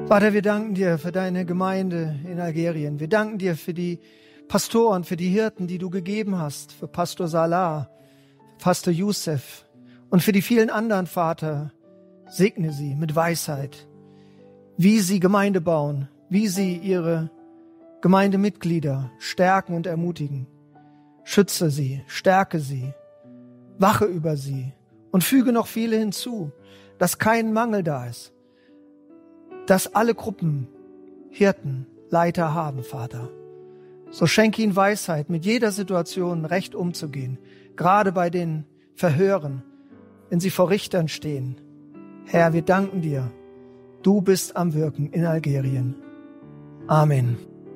Vater, wir danken dir für deine Gemeinde in Algerien. Wir danken dir für die Pastoren, für die Hirten, die du gegeben hast, für Pastor Salah, Pastor Youssef und für die vielen anderen, Vater. Segne sie mit Weisheit, wie sie Gemeinde bauen, wie sie ihre Gemeindemitglieder stärken und ermutigen. Schütze sie, stärke sie, wache über sie und füge noch viele hinzu, dass kein Mangel da ist, dass alle Gruppen Hirten, Leiter haben, Vater. So schenke ihnen Weisheit, mit jeder Situation recht umzugehen, gerade bei den Verhören, wenn sie vor Richtern stehen. Herr, wir danken dir. Du bist am Wirken in Algerien. Amen.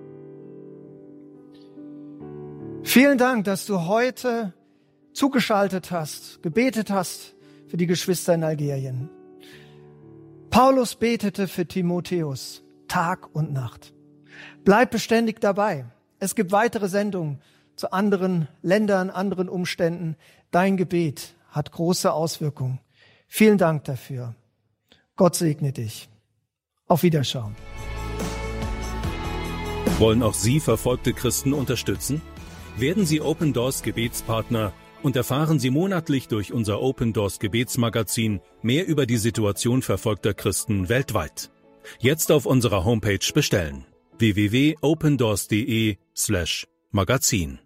Vielen Dank, dass du heute zugeschaltet hast, gebetet hast für die Geschwister in Algerien. Paulus betete für Timotheus Tag und Nacht. Bleib beständig dabei. Es gibt weitere Sendungen zu anderen Ländern, anderen Umständen. Dein Gebet hat große Auswirkungen. Vielen Dank dafür. Gott segne dich. Auf Wiederschauen. Wollen auch Sie verfolgte Christen unterstützen? Werden Sie Open Doors Gebetspartner und erfahren Sie monatlich durch unser Open Doors Gebetsmagazin mehr über die Situation verfolgter Christen weltweit. Jetzt auf unserer Homepage bestellen: www.opendoors.de/magazin.